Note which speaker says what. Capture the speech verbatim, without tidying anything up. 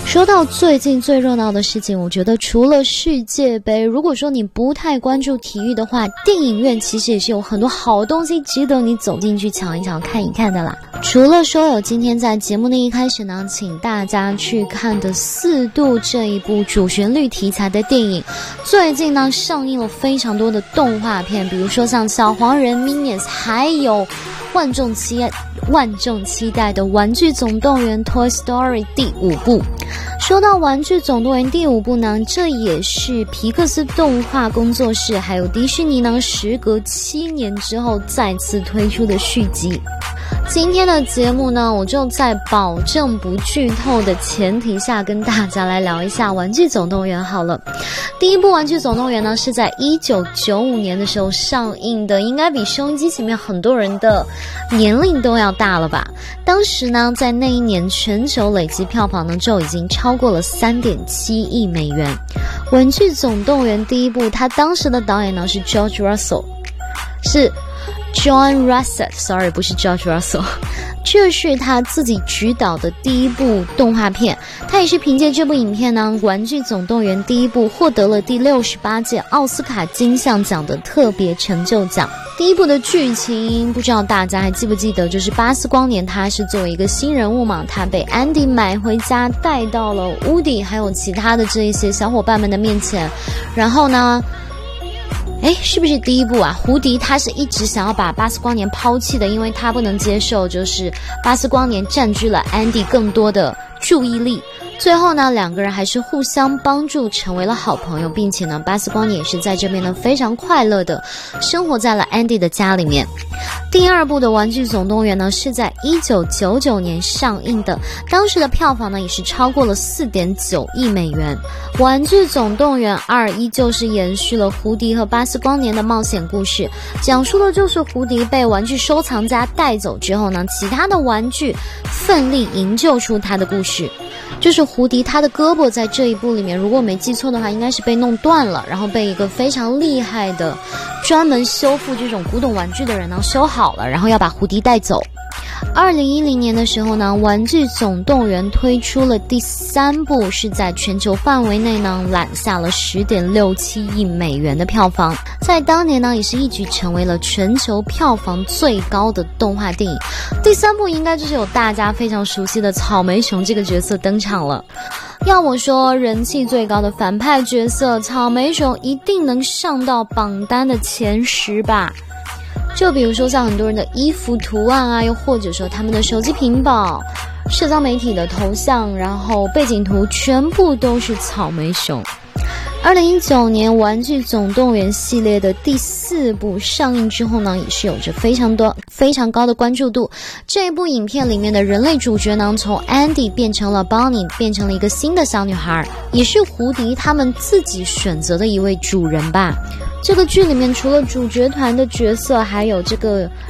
Speaker 1: 说到最近最热闹的事情，我觉得除了世界杯，如果说你不太关注体育的话，电影院其实也是有很多好东西值得你走进去瞧一瞧看一看的啦。除了说有今天在节目的一开始呢，请大家去看的《四度》这一部主旋律题材的电影，最近呢上映了非常多的动画片，比如说像小黄人 Minions， 还有万众期万众期待的《玩具总动员》 Toy Story 第五部。说到《玩具总动员》第五部呢，这也是皮克斯动画工作室还有迪士尼呢时隔七年之后再次推出的续集。今天的节目呢，我就在保证不剧透的前提下跟大家来聊一下《玩具总动员》好了。第一部《玩具总动员》呢是在一九九五年的时候上映的，应该比收音机前面很多人的年龄都要大了吧。当时呢在那一年全球累计票房呢就已经超过了 三点七亿美元。《玩具总动员》第一部，他当时的导演呢是 George Russell， 是John Russett，sorry 不是 George Russell， 这是他自己执导的第一部动画片。他也是凭借这部影片呢，《玩具总动员》第一部获得了第六十八届奥斯卡金像奖的特别成就奖。第一部的剧情不知道大家还记不记得，就是巴斯光年他是作为一个新人物嘛，他被安迪买回家，带到了乌迪还有其他的这一些小伙伴们的面前，然后呢诶，是不是第一部啊？胡迪他是一直想要把巴斯光年抛弃的，因为他不能接受就是巴斯光年占据了安迪更多的注意力。最后呢，两个人还是互相帮助，成为了好朋友，并且呢，巴斯光年也是在这边呢非常快乐的生活在了安迪的家里面。第二部的《玩具总动员》呢是在一九九九年上映的，当时的票房呢也是超过了 四点九亿美元。《玩具总动员二》依旧是延续了胡迪和巴斯光年的冒险故事，讲述的就是胡迪被玩具收藏家带走之后呢，其他的玩具奋力营救出他的故事。就是胡迪他的胳膊在这一部里面，如果没记错的话应该是被弄断了，然后被一个非常厉害的专门修复这种古董玩具的人呢修好了，然后要把胡迪带走。二零一零年的时候呢，《玩具总动员》推出了第三部，是在全球范围内呢揽下了 十点六七亿美元的票房，在当年呢也是一举成为了全球票房最高的动画电影。第三部应该就是有大家非常熟悉的草莓熊这个角色登场了。要我说，人气最高的反派角色草莓熊一定能上到榜单的前十吧。就比如说像很多人的衣服图案啊，又或者说他们的手机屏保、社交媒体的头像，然后背景图全部都是草莓熊。二零一九年《玩具总动员》系列的第四部上映之后呢，也是有着非常多非常高的关注度。这一部影片里面的人类主角呢，从 Andy 变成了 Bonnie， 变成了一个新的小女孩，也是胡迪他们自己选择的一位主人吧。这个剧里面除了主角团的角色，还有这个